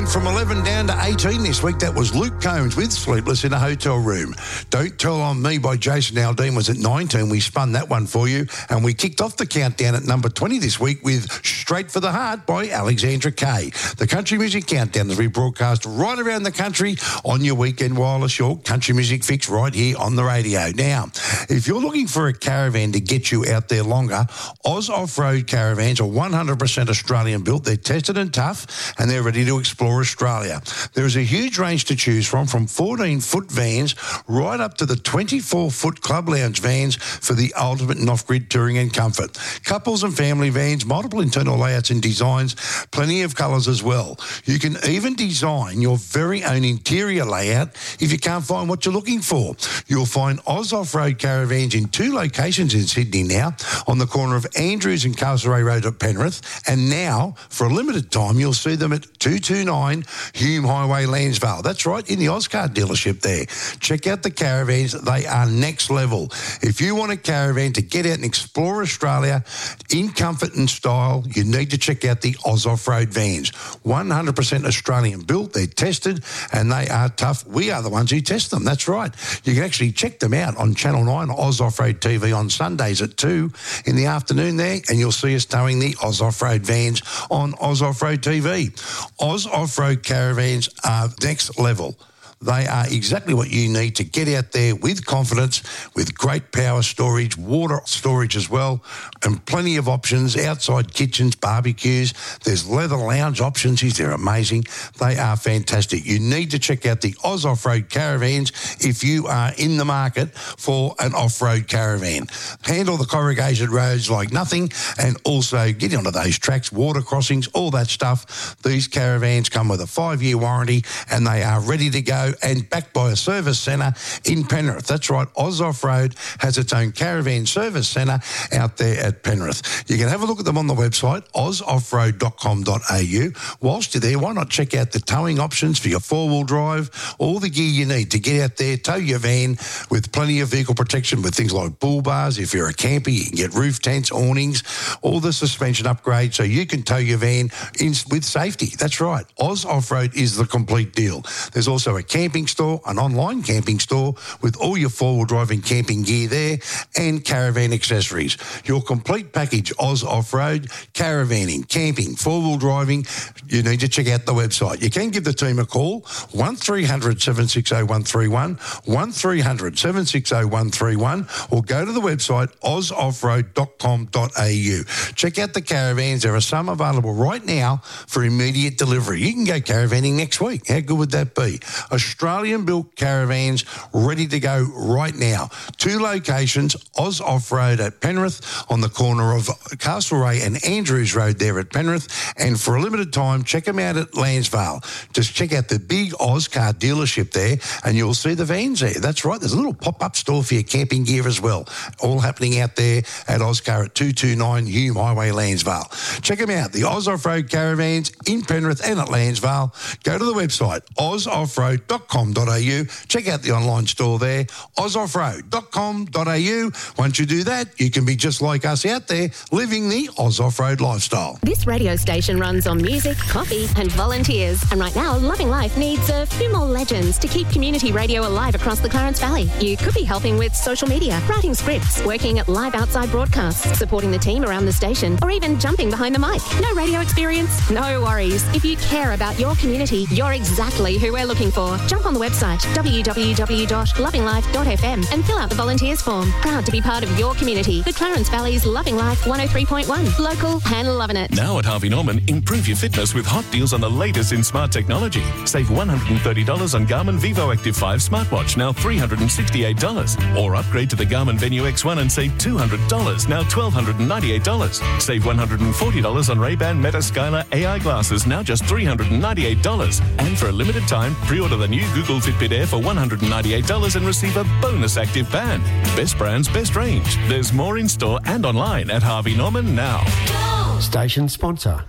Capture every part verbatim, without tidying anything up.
from eleven down to eighteen this week. That was Luke Combs with Sleepless in a Hotel Room. Don't Tell on Me by Jason Aldean was at nineteen. We spun that one for you. And we kicked off the countdown at number twenty this week with Straight for the Heart by Alexandra Kay. The Country Music Countdown is rebroadcast right around the country on your weekend wireless, your country music fix right here on the radio. Now, if you're looking for a caravan to get you out there longer, Oz Off-Road Caravans are one hundred percent Australian built. They're tested and tough, and they're ready to explore Australia. There is a huge range to choose from, from fourteen-foot vans right up to the twenty-four-foot club lounge vans for the ultimate in off-grid touring and comfort. Couples and family vans, multiple internal layouts and designs, plenty of colours as well. You can even design your very own interior layout if you can't find what you're looking for. You'll find Oz Off-Road Caravans in two locations in Sydney now, on the corner of Andrews and Castlereagh Road at Penrith, and now, for a limited time, you'll see them at two two nine Hume Highway, Lansvale. That's right, in the Oscar dealership there. Check out the caravans. They are next level. If you want a caravan to get out and explore Australia in comfort and style, you need to check out the Oz Off-Road vans. one hundred percent Australian built. They're tested and they are tough. We are the ones who test them. That's right. You can actually check them out on Channel nine, Oz Off-Road T V on Sundays at two in the afternoon there, and you'll see us towing the Oz Off-Road vans on Oz Off-Road T V. Oz Off-Road Caravans are next level. They are exactly what you need to get out there with confidence, with great power storage, water storage as well, and plenty of options, outside kitchens, barbecues. There's leather lounge options. They're amazing. They are fantastic. You need to check out the Oz Off-Road Caravans if you are in the market for an off-road caravan. Handle the corrugated roads like nothing, and also get onto those tracks, water crossings, all that stuff. These caravans come with a five-year warranty, and they are ready to go, and backed by a service centre in Penrith. That's right, Oz Off-Road has its own caravan service centre out there at Penrith. You can have a look at them on the website, oz off road dot com dot a u. Whilst you're there, why not check out the towing options for your four-wheel drive, all the gear you need to get out there, tow your van with plenty of vehicle protection with things like bull bars. If you're a camper, you can get roof tents, awnings, all the suspension upgrades so you can tow your van in with safety. That's right, Oz Off-Road is the complete deal. There's also a camping store, an online camping store with all your four-wheel driving camping gear there, and caravan accessories. Your complete package, Oz Off-Road, caravanning, camping, four-wheel driving. You need to check out the website. You can give the team a call, one three hundred seven six zero one three one, one three hundred seven six zero one three one, or go to the website oz off road dot com dot a u. Check out the caravans. There are some available right now for immediate delivery. You can go caravanning next week. How good would that be? Australian-built caravans ready to go right now. Two locations, Oz Off-Road at Penrith on the corner of Castlereagh and Andrews Road there at Penrith. And for a limited time, check them out at Lansvale. Just check out the big Oz car dealership there and you'll see the vans there. That's right, there's a little pop-up store for your camping gear as well. All happening out there at Ozcar at two two nine Hume Highway, Lansvale. Check them out, the Oz Off-Road Caravans in Penrith and at Lansvale. Go to the website, oz off road dot com dot a u. Check out the online store there, oz off road dot com dot a u. Once you do that, you can be just like us out there, living the Oz Off-Road lifestyle. This radio station runs on music, coffee and volunteers. And right now, Loving Life needs a few more legends to keep community radio alive across the Clarence Valley. You could be helping with social media, writing scripts, working at live outside broadcasts, supporting the team around the station, or even jumping behind the mic. No radio experience? No worries. If you care about your community, you're exactly who we're looking for. Jump on the website, w w w dot loving life dot f m, and fill out the volunteers form. Proud to be part of your community. The Clarence Valley's Loving Life one oh three point one. Local and loving it. Now at Harvey Norman, improve your fitness with hot deals on the latest in smart technology. Save one hundred thirty dollars on Garmin Vivo Active five smartwatch, now three hundred sixty-eight dollars. Or upgrade to the Garmin Venue X one and save two hundred dollars, now one thousand two hundred ninety-eight dollars. Save one hundred forty dollars on Ray-Ban Meta Skylar A I glasses, now just three hundred ninety-eight dollars. And for a limited time, pre-order the new Google Fitbit Air for one hundred ninety-eight dollars and receive a bonus active band. Best brands, best range. There's more in store and online at Harvey Norman now. Station sponsor.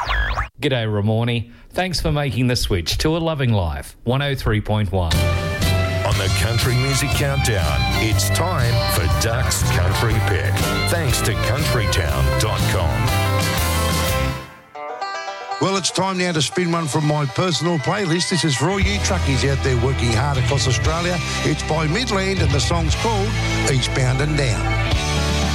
G'day, Ramornie. Thanks for making the switch to a Loving Life one oh three point one. On the Country Music Countdown, it's time for Duck's Country Pick. Thanks to country town dot com. Well, it's time now to spin one from my personal playlist. This is for all you truckies out there working hard across Australia. It's by Midland and the song's called Eastbound and Down.